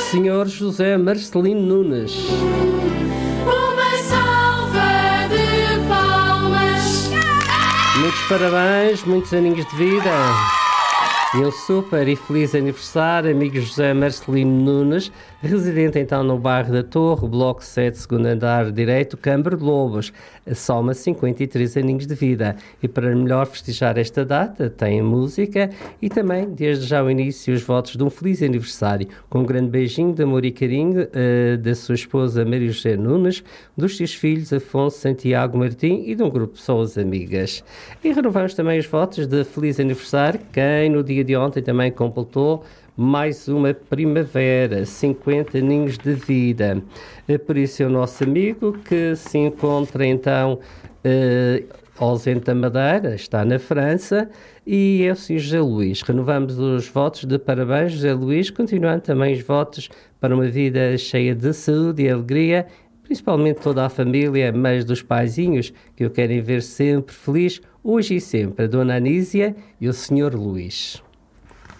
Senhor José Marcelino Nunes. Uma salva de palmas. Muitos parabéns, muitos aninhos de vida. E um super e feliz aniversário, amigo José Marcelino Nunes, residente então no bairro da Torre, bloco 7, segundo andar direito, Câmara de Lobos. Soma 53 aninhos de vida. E para melhor festejar esta data, tem música e também, desde já o início, os votos de um feliz aniversário. Com um grande beijinho de amor e carinho da sua esposa Maria José Nunes, dos seus filhos Afonso, Santiago, Martim e de um grupo de pessoas amigas. E renovamos também os votos de feliz aniversário, quem no dia de ontem também completou mais uma primavera, 50 aninhos de vida. Por isso é o nosso amigo que se encontra então ausente da Madeira, está na França, e é o Sr. José Luís. Renovamos os votos de parabéns, José Luís, continuando também os votos para uma vida cheia de saúde e alegria, principalmente toda a família, mas dos paizinhos, que o querem ver sempre feliz, hoje e sempre, a Dona Anísia e o Sr. Luís.